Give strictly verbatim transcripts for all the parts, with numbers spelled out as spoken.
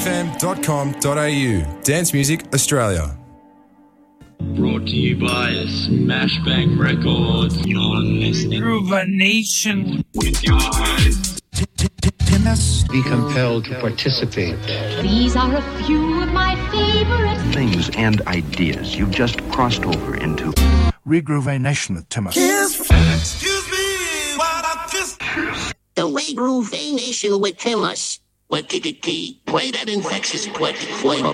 f m dot com dot a u. Dance Music Australia. Brought to you by Smash Bang Records. You're listening to Nation with your host. Be compelled to participate. These are a few of my favorite things and ideas you've just crossed over into Regroovation with Timus. Excuse me, while I just the Regroovation with Timus. What did it key? Play that infectious twenty flavor.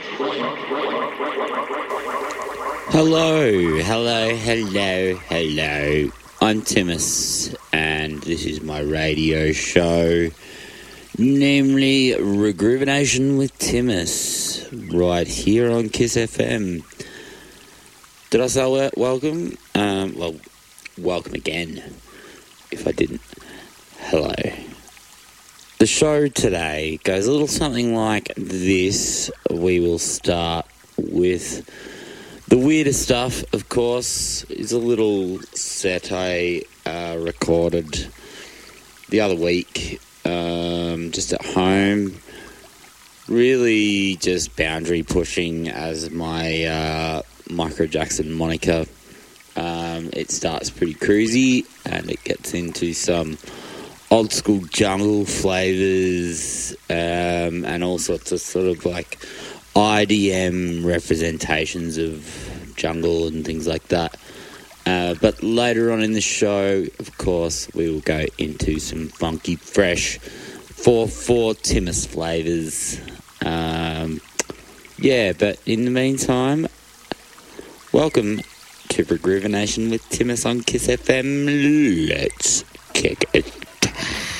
Hello, hello, hello, hello. I'm Timus, and this is my radio show, namely Regroovation with Timus, right here on Kiss F M. Did I say wel- welcome? Um, well, welcome again, if I didn't. Hello. The show today goes a little something like this. We will start with the weirdest stuff, of course. Is a little set I uh, recorded the other week, um, just at home. Really just boundary pushing as my uh, Michael Jackson moniker. Um, it starts pretty cruisy and it gets into some old school jungle flavours um, and all sorts of sort of like I D M representations of jungle and things like that. Uh, but later on in the show, of course, we will go into some funky, fresh four four Timus flavours. Um, yeah, but in the meantime, welcome to Regroovation with Timus on Kiss F M. Let's kick it.